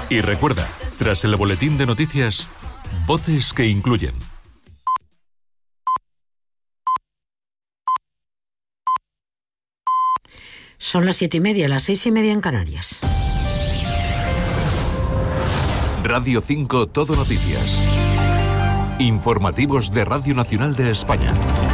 Y recuerda, tras el boletín de noticias, voces que incluyen. Son las 7:30, las 6:30 en Canarias. Radio 5 Todo Noticias. Informativos de Radio Nacional de España.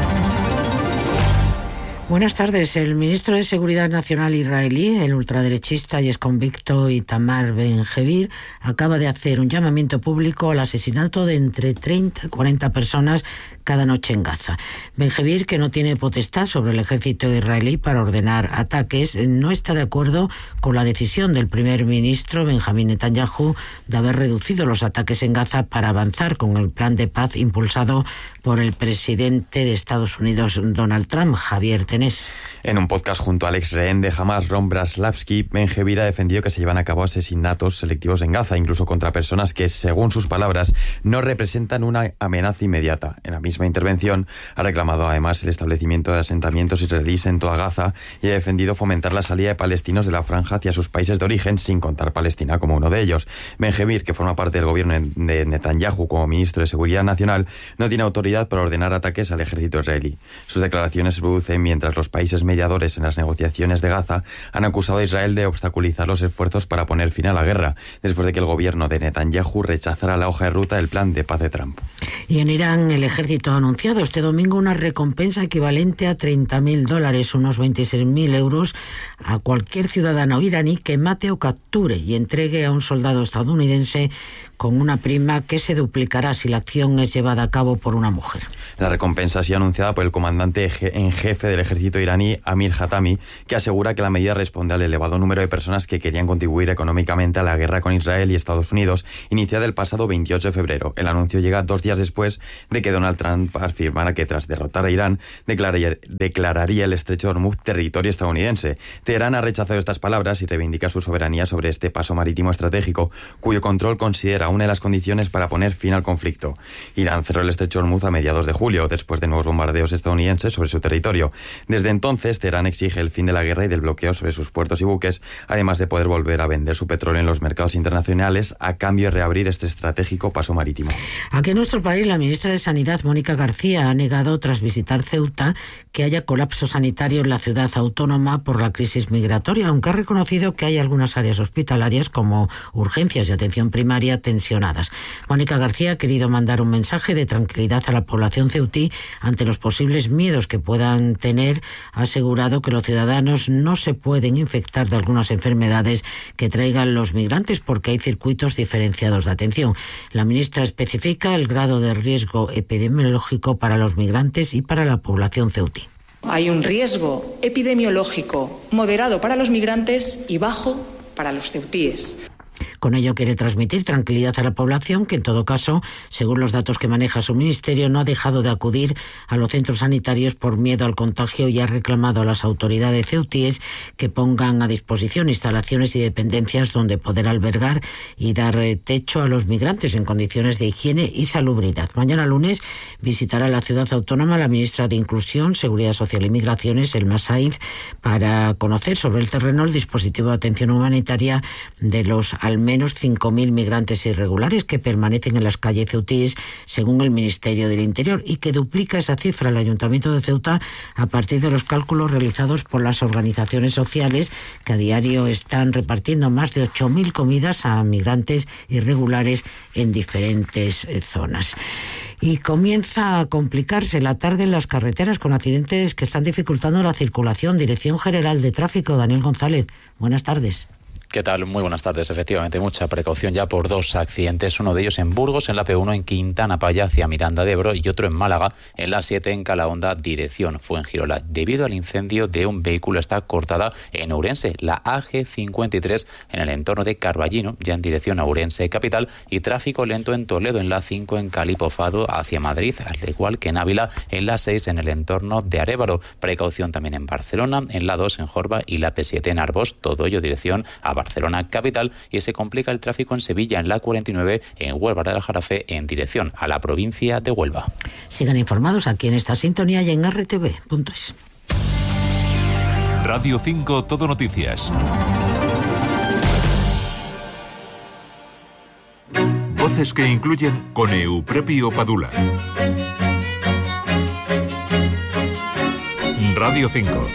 Buenas tardes. El ministro de Seguridad Nacional israelí, el ultraderechista y exconvicto Itamar Ben-Gvir, acaba de hacer un llamamiento público al asesinato de entre 30 y 40 personas cada noche en Gaza. Ben-Gvir, que no tiene potestad sobre el ejército israelí para ordenar ataques, no está de acuerdo con la decisión del primer ministro Benjamín Netanyahu de haber reducido los ataques en Gaza para avanzar con el plan de paz impulsado por el presidente de Estados Unidos, Donald Trump, Javier Tenés. En un podcast junto al ex rehén de Hamas, Ron Braslavsky, Ben-Gvir ha defendido que se llevan a cabo asesinatos selectivos en Gaza, incluso contra personas que, según sus palabras, no representan una amenaza inmediata. En la misma intervención ha reclamado además el establecimiento de asentamientos israelíes en toda Gaza y ha defendido fomentar la salida de palestinos de la franja hacia sus países de origen, sin contar Palestina como uno de ellos. Ben-Gvir, que forma parte del gobierno de Netanyahu como ministro de Seguridad Nacional, no tiene autoridad para ordenar ataques al ejército israelí. Sus declaraciones se producen mientras los países mediadores en las negociaciones de Gaza han acusado a Israel de obstaculizar los esfuerzos para poner fin a la guerra, después de que el gobierno de Netanyahu rechazara la hoja de ruta del plan de paz de Trump. Y en Irán, el ejército ha anunciado este domingo una recompensa equivalente a $30.000, unos 26.000 euros, a cualquier ciudadano iraní que mate o capture y entregue a un soldado estadounidense, con una prima que se duplicará si la acción es llevada a cabo por una mujer. La recompensa ha sido anunciada por el comandante en jefe del ejército iraní, Amir Hatami, que asegura que la medida responde al elevado número de personas que querían contribuir económicamente a la guerra con Israel y Estados Unidos, iniciada el pasado 28 de febrero. El anuncio llega 2 días después de que Donald Trump afirmara que tras derrotar a Irán, declararía el estrecho de Hormuz territorio estadounidense. Teherán ha rechazado estas palabras y reivindica su soberanía sobre este paso marítimo estratégico, cuyo control considera una de las condiciones para poner fin al conflicto. Irán cerró el estrecho de Hormuz a mediados de julio, después de nuevos bombardeos estadounidenses sobre su territorio. Desde entonces, Teherán exige el fin de la guerra y del bloqueo sobre sus puertos y buques, además de poder volver a vender su petróleo en los mercados internacionales a cambio de reabrir este estratégico paso marítimo. Aquí en nuestro país, la ministra de Sanidad, Mónica García, ha negado, tras visitar Ceuta, que haya colapso sanitario en la ciudad autónoma por la crisis migratoria, aunque ha reconocido que hay algunas áreas hospitalarias, como urgencias y atención primaria, tensionadas. Mónica García ha querido mandar un mensaje de tranquilidad a la población ceutí ante los posibles miedos que puedan tener. Ha asegurado que los ciudadanos no se pueden infectar de algunas enfermedades que traigan los migrantes porque hay circuitos diferenciados de atención. La ministra especifica el grado de riesgo epidemiológico para los migrantes y para la población ceutí. Hay un riesgo epidemiológico moderado para los migrantes y bajo para los ceutíes. Con ello quiere transmitir tranquilidad a la población, que en todo caso, según los datos que maneja su ministerio, no ha dejado de acudir a los centros sanitarios por miedo al contagio y ha reclamado a las autoridades ceutíes que pongan a disposición instalaciones y dependencias donde poder albergar y dar techo a los migrantes en condiciones de higiene y salubridad. Mañana lunes visitará la ciudad autónoma la ministra de Inclusión, Seguridad Social y Migraciones, Elma Sainz, para conocer sobre el terreno el dispositivo de atención humanitaria de los al menos 5.000 migrantes irregulares que permanecen en las calles ceutíes, según el Ministerio del Interior, y que duplica esa cifra el Ayuntamiento de Ceuta a partir de los cálculos realizados por las organizaciones sociales, que a diario están repartiendo más de 8.000 comidas a migrantes irregulares en diferentes zonas. Y comienza a complicarse la tarde en las carreteras con accidentes que están dificultando la circulación. Dirección General de Tráfico, Daniel González. Buenas tardes. ¿Qué tal? Muy buenas tardes. Efectivamente, mucha precaución ya por 2 accidentes. Uno de ellos en Burgos, en la P1, en Quintana Paya, hacia Miranda de Ebro, y otro en Málaga, en la 7, en Calahonda, dirección Fuengirola. Debido al incendio de un vehículo, está cortada en Ourense, la AG53, en el entorno de Carballino, ya en dirección a Ourense capital, y tráfico lento en Toledo, en la 5, en Calipo Fado, hacia Madrid, al igual que en Ávila, en la 6, en el entorno de Arévalo. Precaución también en Barcelona, en la 2, en Jorba, y la P7 en Arbós, todo ello dirección a Barcelona capital, y se complica el tráfico en Sevilla, en la 49, en Huelva del Aljarafe, en dirección a la provincia de Huelva. Sigan informados aquí en esta sintonía y en rtv.es. Radio 5 Todo Noticias. Voces que incluyen con Euprepio Padula. Radio 5.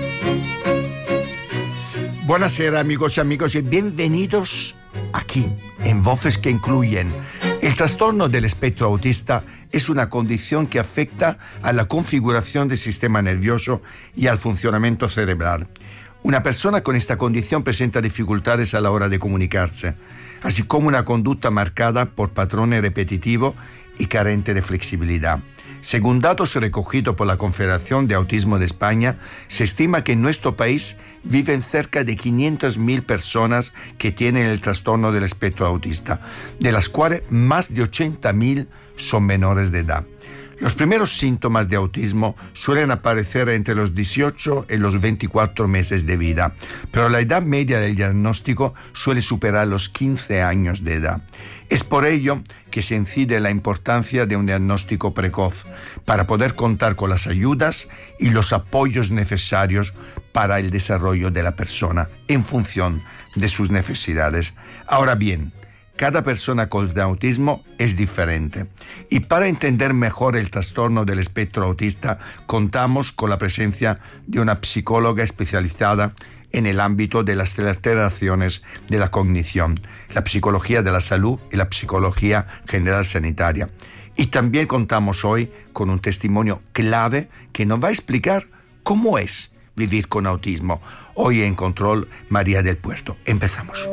Buonasera amigos y amigas y bienvenidos aquí en Voces que incluyen. El trastorno del espectro autista es una condición que afecta a la configuración del sistema nervioso y al funcionamiento cerebral. Una persona con esta condición presenta dificultades a la hora de comunicarse, así como una conducta marcada por patrones repetitivos y carente de flexibilidad. Según datos recogidos por la Confederación de Autismo de España, se estima que en nuestro país viven cerca de 500.000 personas que tienen el trastorno del espectro autista, de las cuales más de 80.000 son menores de edad. Los primeros síntomas de autismo suelen aparecer entre los 18 y los 24 meses de vida, pero la edad media del diagnóstico suele superar los 15 años de edad. Es por ello que se incide en la importancia de un diagnóstico precoz para poder contar con las ayudas y los apoyos necesarios para el desarrollo de la persona en función de sus necesidades. Ahora bien, cada persona con autismo es diferente y para entender mejor el trastorno del espectro autista contamos con la presencia de una psicóloga especializada en el ámbito de las alteraciones de la cognición, la psicología de la salud y la psicología general sanitaria. Y también contamos hoy con un testimonio clave que nos va a explicar cómo es vivir con autismo. Hoy en Control, María del Puerto. Empezamos.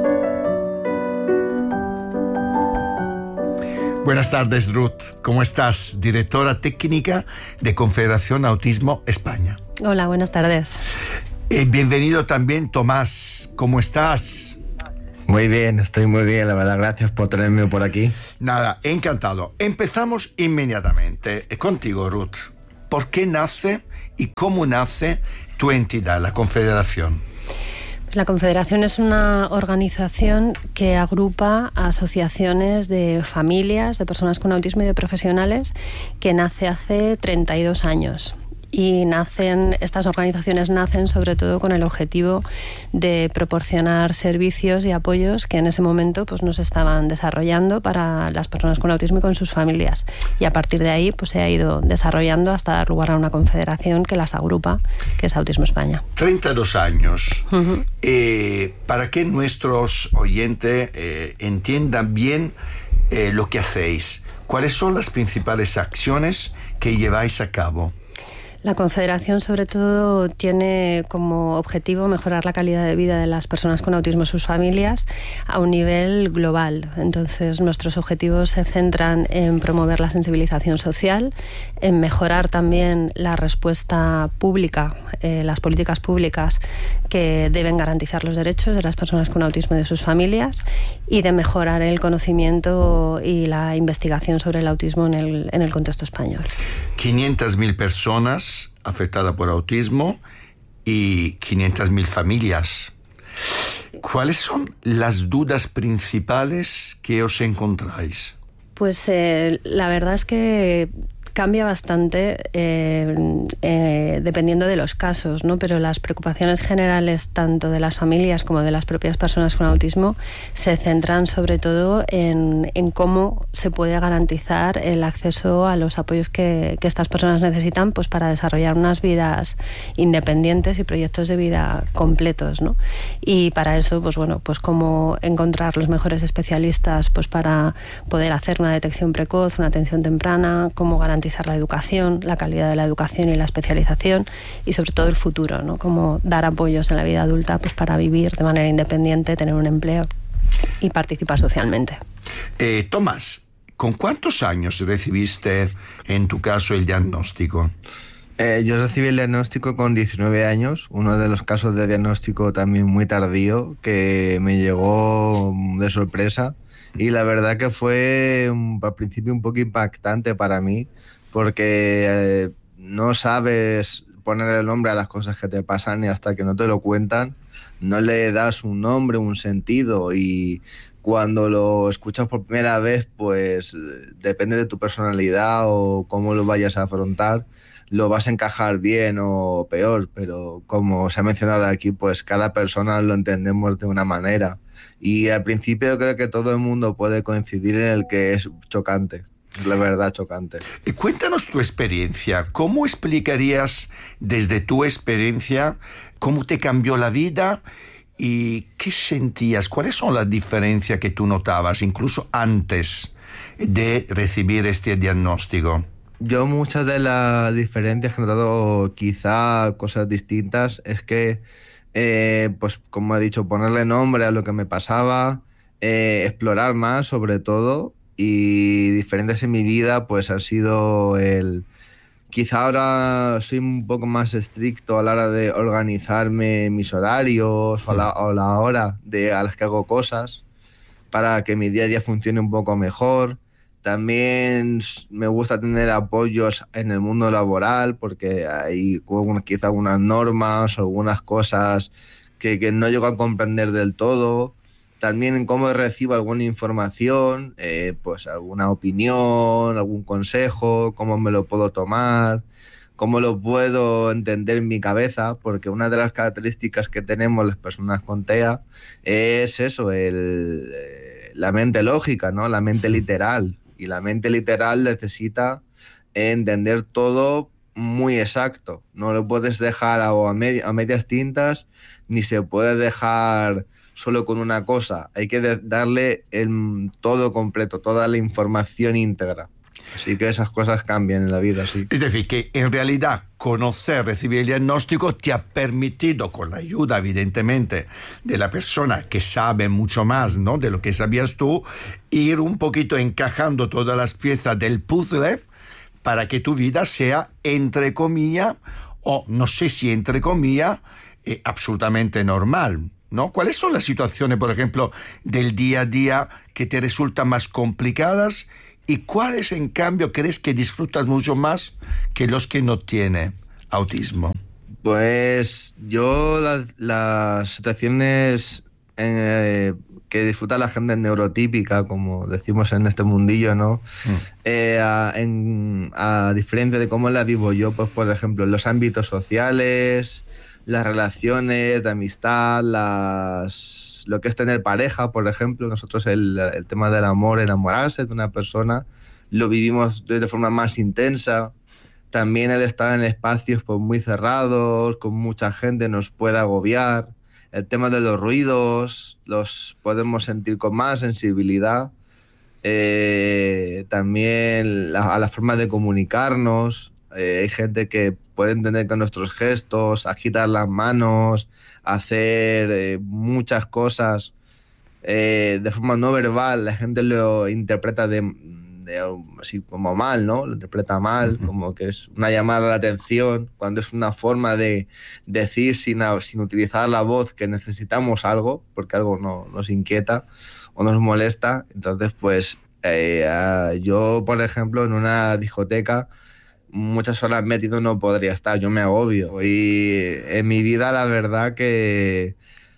Buenas tardes, Ruth. ¿Cómo estás? Directora técnica de Confederación Autismo España. Hola, buenas tardes. Bienvenido también, Tomás. ¿Cómo estás? Muy bien, estoy muy bien, la verdad. Gracias por tenerme por aquí. Nada, encantado. Empezamos inmediatamente. Contigo, Ruth. ¿Por qué nace y cómo nace tu entidad, la Confederación? La Confederación es una organización que agrupa asociaciones de familias, de personas con autismo y de profesionales, que nace hace 32 años. Y estas organizaciones nacen sobre todo con el objetivo de proporcionar servicios y apoyos que en ese momento pues no se estaban desarrollando para las personas con autismo y con sus familias. Y a partir de ahí pues se ha ido desarrollando hasta dar lugar a una confederación que las agrupa, que es Autismo España. 32 años. Uh-huh. Para que nuestros oyentes entiendan bien lo que hacéis, ¿cuáles son las principales acciones que lleváis a cabo? La Confederación, sobre todo, tiene como objetivo mejorar la calidad de vida de las personas con autismo y sus familias a un nivel global. Entonces, nuestros objetivos se centran en promover la sensibilización social, en mejorar también la respuesta pública, las políticas públicas que deben garantizar los derechos de las personas con autismo y de sus familias, y de mejorar el conocimiento y la investigación sobre el autismo en el contexto español. 500.000 personas afectadas por autismo y 500.000 familias. ¿Cuáles son las dudas principales que os encontráis? Pues la verdad es que cambia bastante dependiendo de los casos, ¿no? Pero las preocupaciones generales tanto de las familias como de las propias personas con autismo se centran sobre todo en cómo se puede garantizar el acceso a los apoyos que estas personas necesitan pues para desarrollar unas vidas independientes y proyectos de vida completos, ¿no? Y para eso pues cómo encontrar los mejores especialistas pues para poder hacer una detección precoz, una atención temprana, cómo garantizar la educación, la calidad de la educación y la especialización, y sobre todo el futuro, ¿no? Cómo dar apoyos en la vida adulta pues para vivir de manera independiente, tener un empleo y participar socialmente. Tomás, ¿con cuántos años recibiste en tu caso el diagnóstico? Yo recibí el diagnóstico con 19 años, uno de los casos de diagnóstico también muy tardío que me llegó de sorpresa, y la verdad que fue al principio un poco impactante para mí, porque no sabes poner el nombre a las cosas que te pasan y hasta que no te lo cuentan no le das un nombre, un sentido, y cuando lo escuchas por primera vez pues depende de tu personalidad o cómo lo vayas a afrontar, lo vas a encajar bien o peor, pero como se ha mencionado aquí, pues cada persona lo entendemos de una manera Y al principio creo que todo el mundo puede coincidir en el que es chocante. La verdad, chocante. Cuéntanos tu experiencia. ¿Cómo explicarías desde tu experiencia cómo te cambió la vida y qué sentías? ¿Cuáles son las diferencias que tú notabas incluso antes de recibir este diagnóstico? Yo muchas de las diferencias que he notado, quizá cosas distintas, es que, pues como he dicho, ponerle nombre a lo que me pasaba, explorar más sobre todo. Y diferentes en mi vida pues han sido quizá ahora soy un poco más estricto a la hora de organizarme mis horarios o la hora a las que hago cosas para que mi día a día funcione un poco mejor. También me gusta tener apoyos en el mundo laboral porque hay quizá algunas normas, algunas cosas que no llego a comprender del todo. También en cómo recibo alguna información, pues alguna opinión, algún consejo, cómo me lo puedo tomar, cómo lo puedo entender en mi cabeza, porque una de las características que tenemos las personas con TEA es eso, la mente lógica, ¿no? La mente literal. Y la mente literal necesita entender todo muy exacto. No lo puedes dejar a medias tintas, ni se puede dejar solo con una cosa. Hay que darle el todo completo, toda la información íntegra. Así que esas cosas cambian en la vida, sí. Es decir, que en realidad conocer, recibir el diagnóstico te ha permitido, con la ayuda evidentemente de la persona que sabe mucho más, ¿no?, de lo que sabías tú, ir un poquito encajando todas las piezas del puzzle para que tu vida sea, entre comillas, o no sé si entre comillas, absolutamente normal, ¿no? ¿Cuáles son las situaciones, por ejemplo, del día a día que te resultan más complicadas y cuáles, en cambio, crees que disfrutas mucho más que los que no tienen autismo? Pues yo las situaciones que disfruta la gente neurotípica, como decimos en este mundillo, ¿no? A diferencia de cómo la vivo yo, pues por ejemplo, en los ámbitos sociales, las relaciones de amistad, lo que es tener pareja, por ejemplo. Nosotros el tema del amor, enamorarse de una persona, lo vivimos de forma más intensa. También el estar en espacios pues, muy cerrados, con mucha gente, nos puede agobiar. El tema de los ruidos, los podemos sentir con más sensibilidad. También a la forma de comunicarnos. Hay gente que puede entender con nuestros gestos, agitar las manos, hacer muchas cosas de forma no verbal. La gente lo interpreta así como mal, ¿no? Lo interpreta mal, como que es una llamada de atención, cuando es una forma de decir sin utilizar la voz que necesitamos algo, porque algo nos inquieta o nos molesta. Entonces, pues yo, por ejemplo, en una discoteca, muchas horas metido no podría estar, yo me agobio. Y en mi vida la verdad que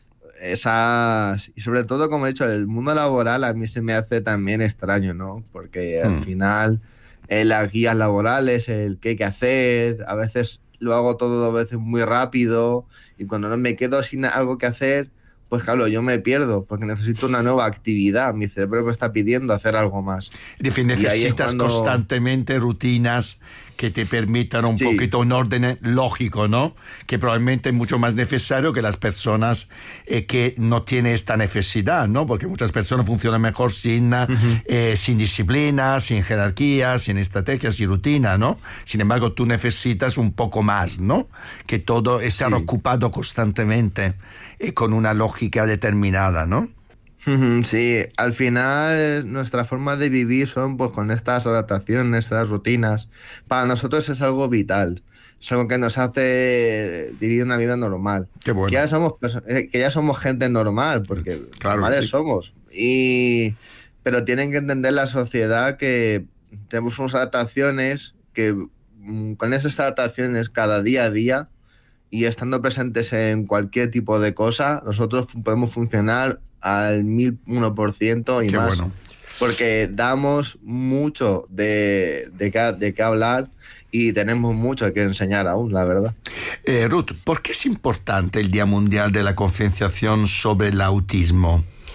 y sobre todo, como he dicho, el mundo laboral a mí se me hace también extraño, ¿no? Porque al final las guías laborales, el qué hay que hacer, a veces lo hago todo a veces muy rápido y cuando no me quedo sin algo que hacer, pues claro, yo me pierdo porque necesito una nueva actividad. Mi cerebro me está pidiendo hacer algo más. En fin, necesitas constantemente rutinas que te permitan un poquito un orden lógico, ¿no? Que probablemente es mucho más necesario que las personas que no tienen esta necesidad, ¿no? Porque muchas personas funcionan mejor sin disciplina, sin jerarquía, sin estrategias y rutina, ¿no? Sin embargo, tú necesitas un poco más, ¿no? Que todo esté ocupado constantemente con una lógica determinada, ¿no? Sí, al final nuestra forma de vivir son pues con estas adaptaciones, estas rutinas. Para nosotros es algo vital, es algo que nos hace vivir una vida normal. Qué bueno. Que ya somos gente normal, porque claro, normales somos. Pero tienen que entender la sociedad que tenemos unas adaptaciones que con esas adaptaciones cada día a día y estando presentes en cualquier tipo de cosa, nosotros podemos funcionar al 1001% y qué más. Bueno. Porque damos mucho de qué hablar y tenemos mucho que enseñar aún, la verdad. Ruth, ¿por qué es importante el Día Mundial de la Concienciación sobre el Autismo?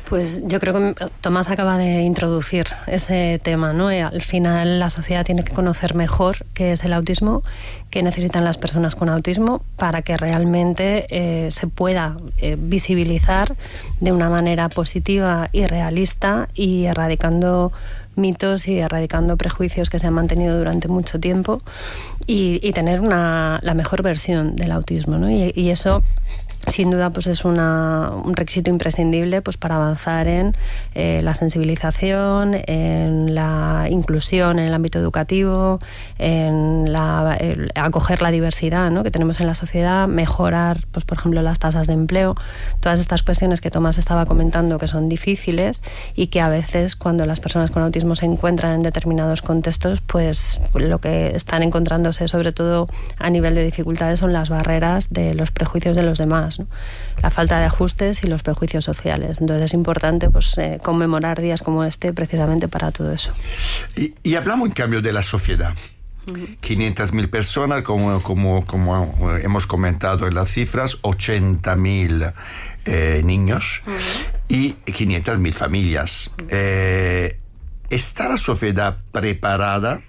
Pues yo creo que Tomás acaba de introducir ese tema, ¿no? Al final la sociedad tiene que conocer mejor qué es el autismo, qué necesitan las personas con autismo para que realmente se pueda visibilizar de una manera positiva y realista y erradicando mitos y erradicando prejuicios que se han mantenido durante mucho tiempo y tener la mejor versión del autismo, ¿no? Y eso sin duda pues es un requisito imprescindible pues para avanzar en la sensibilización, en la inclusión en el ámbito educativo, en acoger la diversidad, ¿no?, que tenemos en la sociedad, mejorar pues por ejemplo las tasas de empleo, todas estas cuestiones que Tomás estaba comentando que son difíciles y que a veces cuando las personas con autismo se encuentran en determinados contextos pues lo que están encontrándose sobre todo a nivel de dificultades son las barreras de los prejuicios de los demás, ¿no? La falta de ajustes y los prejuicios sociales. Entonces es importante pues conmemorar días como este precisamente para todo eso. Y hablamos en cambio de la sociedad. 500.000 personas, como hemos comentado en las cifras, 80.000 niños y 500.000 familias. ¿Está la sociedad preparada?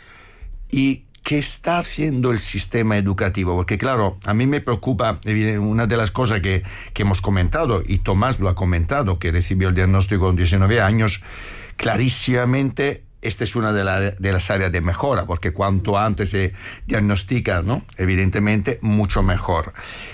¿Y qué está haciendo el sistema educativo? Porque claro, a mí me preocupa una de las cosas que hemos comentado, y Tomás lo ha comentado, que recibió el diagnóstico con 19 años, clarísimamente esta es una de las áreas de mejora, porque cuanto antes se diagnostica, ¿no?, evidentemente mucho mejor.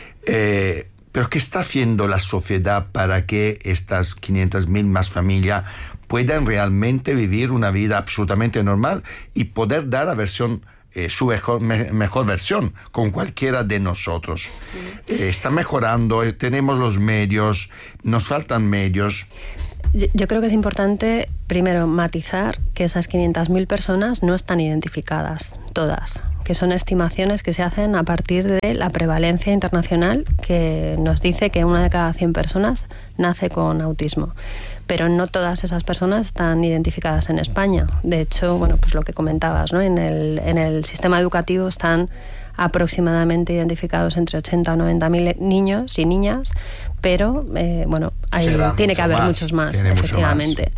Pero ¿qué está haciendo la sociedad para que estas 500.000 más familias puedan realmente vivir una vida absolutamente normal y poder dar la versión su mejor versión con cualquiera de nosotros? Está mejorando, tenemos los medios, nos faltan medios. Yo creo que es importante, primero, matizar que esas 500.000 personas no están identificadas, todas, que son estimaciones que se hacen a partir de la prevalencia internacional que nos dice que 1 de cada 100 personas nace con autismo. Pero no todas esas personas están identificadas en España. De hecho, bueno, pues lo que comentabas, ¿no?, en el sistema educativo están aproximadamente identificados entre 80 o 90.000 niños y niñas, pero bueno, tiene que haber muchos más, efectivamente.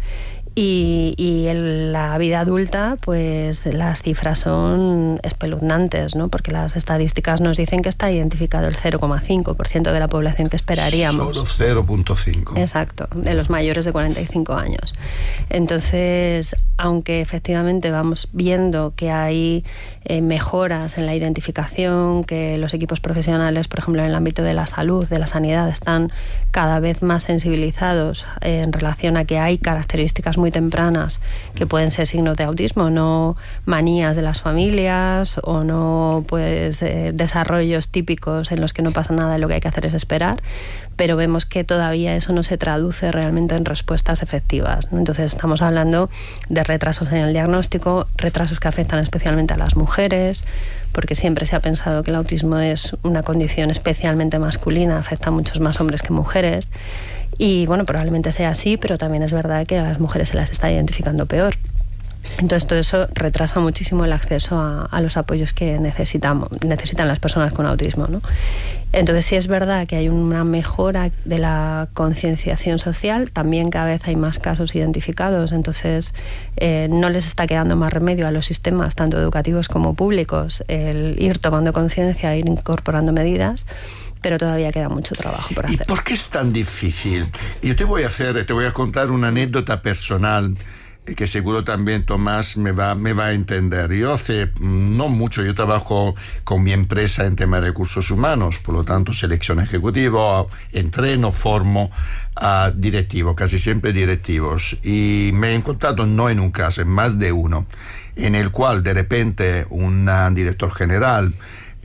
Y en la vida adulta, pues las cifras son espeluznantes, ¿no? Porque las estadísticas nos dicen que está identificado el 0,5% de la población que esperaríamos. Solo 0,5. Exacto, de los mayores de 45 años. Entonces, aunque efectivamente vamos viendo que hay mejoras en la identificación, que los equipos profesionales, por ejemplo, en el ámbito de la salud, de la sanidad, están cada vez más sensibilizados en relación a que hay características muy tempranas que pueden ser signos de autismo, no manías de las familias o no pues desarrollos típicos en los que no pasa nada y lo que hay que hacer es esperar, pero vemos que todavía eso no se traduce realmente en respuestas efectivas, ¿no? Entonces estamos hablando de retrasos en el diagnóstico, retrasos que afectan especialmente a las mujeres, porque siempre se ha pensado que el autismo es una condición especialmente masculina, afecta a muchos más hombres que mujeres. Y bueno, probablemente sea así, pero también es verdad que a las mujeres se las está identificando peor. Entonces todo eso retrasa muchísimo el acceso a los apoyos que necesitan las personas con autismo, ¿no? Entonces sí es verdad que hay una mejora de la concienciación social, también cada vez hay más casos identificados, entonces no les está quedando más remedio a los sistemas, tanto educativos como públicos, el ir tomando conciencia, ir incorporando medidas, pero todavía queda mucho trabajo por hacer. ¿Y por qué es tan difícil? Yo te voy a contar una anécdota personal que seguro también Tomás me va a entender. Yo hace no mucho, yo trabajo con mi empresa en tema de recursos humanos, por lo tanto selección ejecutiva, entreno, formo a directivos, casi siempre directivos, y me he encontrado no en un caso, en más de uno, en el cual de repente un director general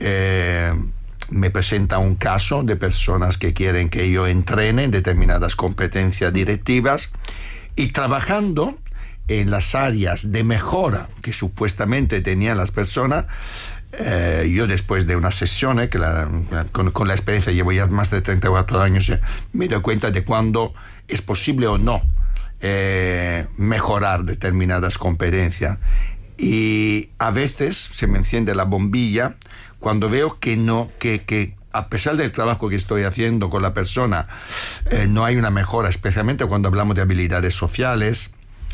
me presenta un caso de personas que quieren que yo entrene en determinadas competencias directivas, y trabajando en las áreas de mejora que supuestamente tenían las personas, yo después de una sesión con la experiencia, llevo ya más de 34 años, me doy cuenta de cuándo es posible o no mejorar determinadas competencias, y a veces se me enciende la bombilla cuando veo que a pesar del trabajo que estoy haciendo con la persona, no hay una mejora, especialmente cuando hablamos de habilidades sociales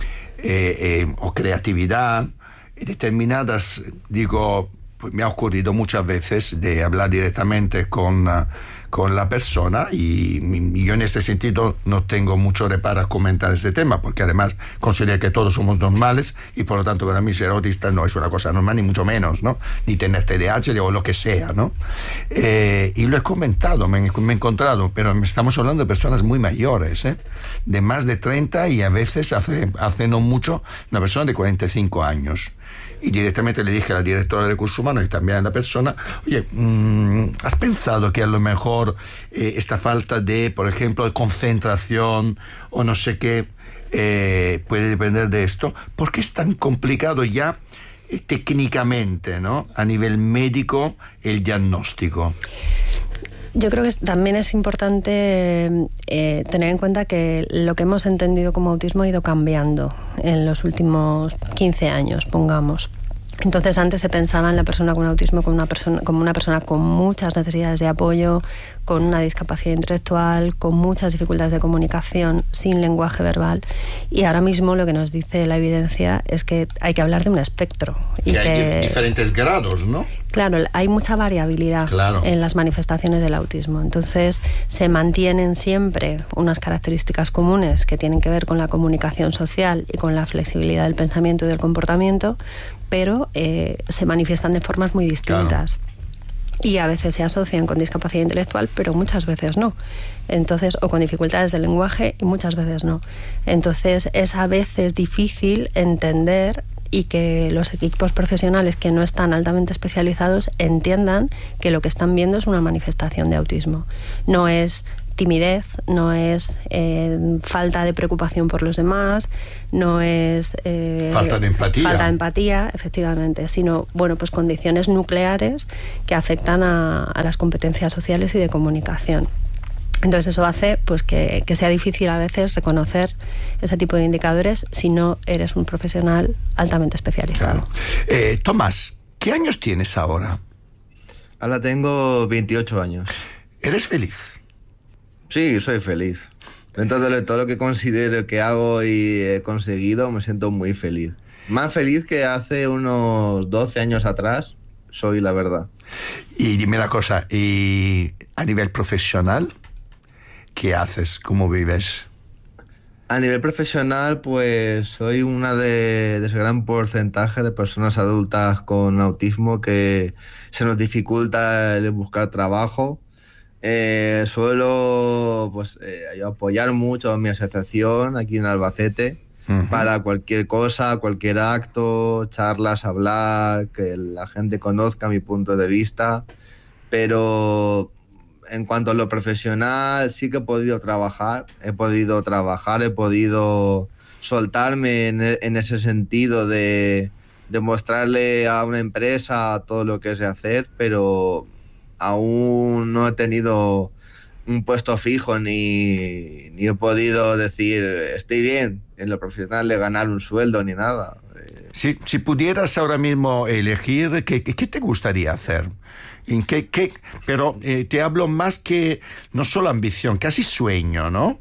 o creatividad, determinadas, digo, pues me ha ocurrido muchas veces de hablar directamente con la persona y yo en este sentido no tengo mucho reparo a comentar este tema, porque además considero que todos somos normales y por lo tanto para mí ser autista no es una cosa normal, ni mucho menos, ¿no? Ni tener TDAH o lo que sea, ¿no? Y lo he comentado, me he encontrado, pero estamos hablando de personas muy mayores, de más de 30 y a veces hace no mucho una persona de 45 años. Y directamente le dije a la directora de Recursos Humanos y también a la persona, oye, ¿has pensado que a lo mejor esta falta de, por ejemplo, de concentración o no sé qué puede depender de esto? ¿Por qué es tan complicado ya técnicamente, ¿no? A nivel médico, el diagnóstico? Yo creo que también es importante tener en cuenta que lo que hemos entendido como autismo ha ido cambiando en los últimos 15 años, pongamos. Entonces antes se pensaba en la persona con autismo como una persona con muchas necesidades de apoyo, con una discapacidad intelectual, con muchas dificultades de comunicación, sin lenguaje verbal. Y ahora mismo lo que nos dice la evidencia es que hay que hablar de un espectro. Y hay diferentes grados, ¿no? Claro, hay mucha variabilidad en las manifestaciones del autismo. Entonces se mantienen siempre unas características comunes que tienen que ver con la comunicación social y con la flexibilidad del pensamiento y del comportamiento, pero se manifiestan de formas muy distintas. Claro. Y a veces se asocian con discapacidad intelectual, pero muchas veces no. Entonces, o con dificultades del lenguaje y muchas veces no. Entonces es a veces difícil entender y que los equipos profesionales que no están altamente especializados entiendan que lo que están viendo es una manifestación de autismo. No es timidez, no es falta de preocupación por los demás, no es falta de empatía, efectivamente, sino pues condiciones nucleares que afectan a las competencias sociales y de comunicación. Entonces eso hace pues que sea difícil a veces reconocer ese tipo de indicadores si no eres un profesional altamente especializado. Claro. Tomás, ¿qué años tienes ahora? Ahora tengo 28 años. ¿Eres feliz? Sí, soy feliz. Dentro de todo lo que considero que hago y he conseguido, me siento muy feliz. Más feliz que hace unos 12 años atrás, soy, la verdad. Y dime una cosa, ¿y a nivel profesional qué haces? ¿Cómo vives? A nivel profesional, pues soy una de ese gran porcentaje de personas adultas con autismo que se nos dificulta el buscar trabajo. Suelo apoyar mucho a mi asociación aquí en Albacete para cualquier cosa, cualquier acto, charlas, hablar, que la gente conozca mi punto de vista, pero en cuanto a lo profesional sí que he podido soltarme en ese sentido de mostrarle a una empresa todo lo que sé hacer, pero aún no he tenido un puesto fijo ni he podido decir estoy bien en lo profesional de ganar un sueldo ni nada. Si pudieras ahora mismo elegir, ¿qué te gustaría hacer? Pero te hablo más que no solo ambición, casi sueño, ¿no?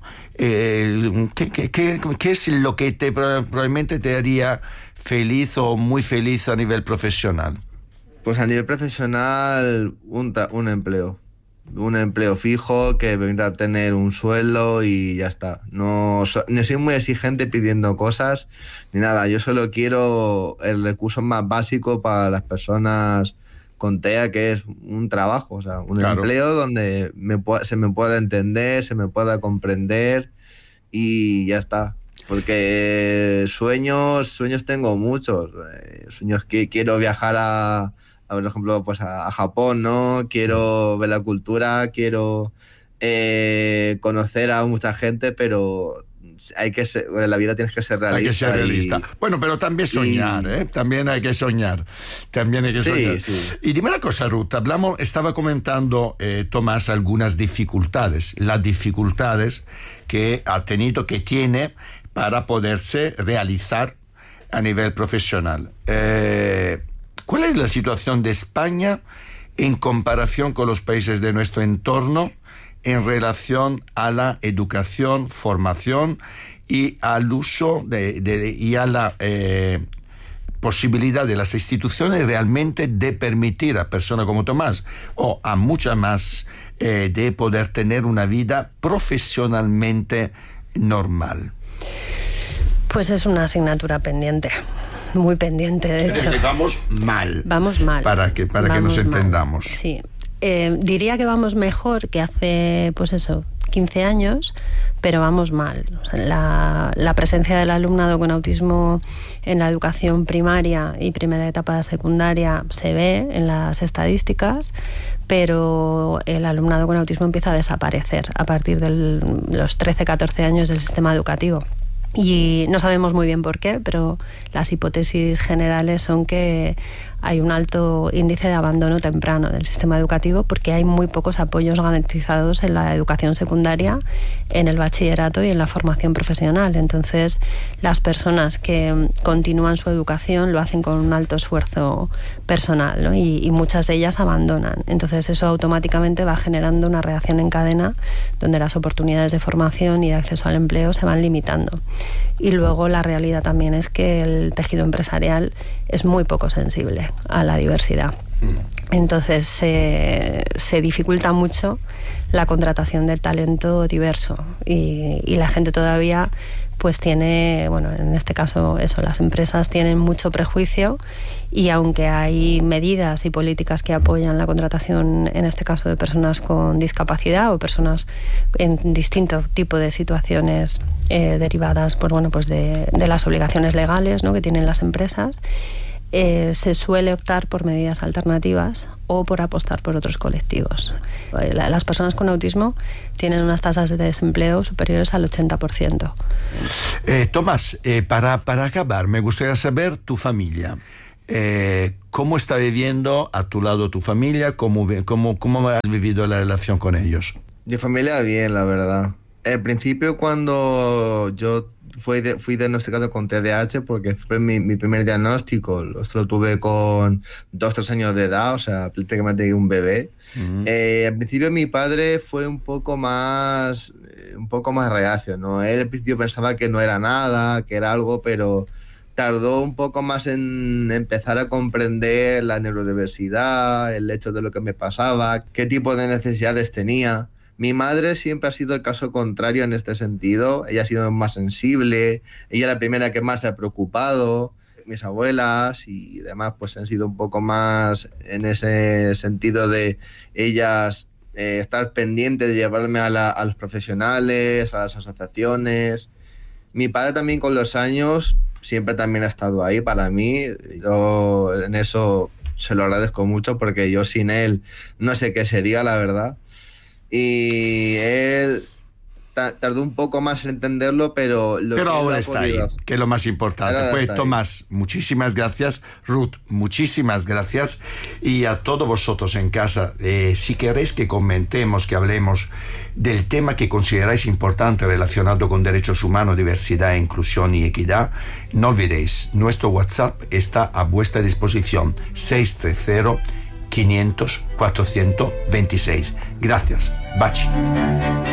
¿Qué es lo que probablemente te haría feliz o muy feliz a nivel profesional? Pues a nivel profesional, un empleo fijo que me permita tener un sueldo y ya está. No soy muy exigente pidiendo cosas ni nada. Yo solo quiero el recurso más básico para las personas con TEA, que es un trabajo, o sea, un empleo donde se me pueda entender, se me pueda comprender y ya está. Porque sueños tengo muchos. Sueños que quiero viajar por ejemplo, pues a Japón, ¿no? Quiero ver la cultura, quiero conocer a mucha gente, pero en la vida tienes que ser realista. Hay que ser realista. Bueno, pero también soñar, ¿eh? También hay que soñar. Sí. Y dime una cosa, Ruth, estaba comentando Tomás algunas dificultades, las dificultades que ha tenido, que tiene para poderse realizar a nivel profesional. ¿Cuál es la situación de España en comparación con los países de nuestro entorno en relación a la educación, formación y al uso y a la posibilidad de las instituciones realmente de permitir a personas como Tomás o a muchas más de poder tener una vida profesionalmente normal. Pues es una asignatura pendiente, muy pendiente, de hecho. Vamos mal. Vamos mal. Para que nos entendamos. Mal. Sí. Diría que vamos mejor que hace, 15 años, pero vamos mal. O sea, la presencia del alumnado con autismo en la educación primaria y primera etapa de secundaria se ve en las estadísticas, pero el alumnado con autismo empieza a desaparecer a partir de los 13-14 años del sistema educativo. Y no sabemos muy bien por qué, pero las hipótesis generales son que hay un alto índice de abandono temprano del sistema educativo porque hay muy pocos apoyos garantizados en la educación secundaria, en el bachillerato y en la formación profesional. Entonces, las personas que continúan su educación lo hacen con un alto esfuerzo personal, ¿no? Y muchas de ellas abandonan. Entonces, eso automáticamente va generando una reacción en cadena donde las oportunidades de formación y de acceso al empleo se van limitando. Y luego la realidad también es que el tejido empresarial es muy poco sensible a la diversidad. Entonces se dificulta mucho la contratación del talento diverso y la gente todavía pues tiene, en este caso las empresas tienen mucho prejuicio y aunque hay medidas y políticas que apoyan la contratación, en este caso de personas con discapacidad o personas en distinto tipo de situaciones derivadas de las obligaciones legales, ¿no?, que tienen las empresas, se suele optar por medidas alternativas o por apostar por otros colectivos. Las personas con autismo tienen unas tasas de desempleo superiores al 80%. Tomás, para acabar, me gustaría saber tu familia. ¿Cómo está viviendo a tu lado tu familia? ¿Cómo has vivido la relación con ellos? Mi familia bien, la verdad. Al principio, cuando yo fui diagnosticado con TDAH, porque fue mi primer diagnóstico, lo tuve con 2-3 años de edad, o sea, prácticamente un bebé. Al principio mi padre fue un poco más reacio, ¿no? Él al principio pensaba que no era nada, que era algo, pero tardó un poco más en empezar a comprender la neurodiversidad, el hecho de lo que me pasaba, qué tipo de necesidades tenía. Mi madre siempre ha sido el caso contrario en este sentido. Ella ha sido más sensible, ella es la primera que más se ha preocupado. Mis abuelas y demás pues han sido un poco más en ese sentido de ellas estar pendientes de llevarme a los profesionales, a las asociaciones. Mi padre también con los años siempre también ha estado ahí para mí. Yo en eso se lo agradezco mucho porque yo sin él no sé qué sería, la verdad. Y él tardó un poco más en entenderlo, pero ahora está ahí, que es lo más importante. Pues Tomás, muchísimas gracias. Ruth, muchísimas gracias. Y a todos vosotros en casa, si queréis que comentemos, que hablemos del tema que consideráis importante relacionado con derechos humanos, diversidad, inclusión y equidad, no olvidéis, nuestro WhatsApp está a vuestra disposición, 630-500-426. Gracias. Baci.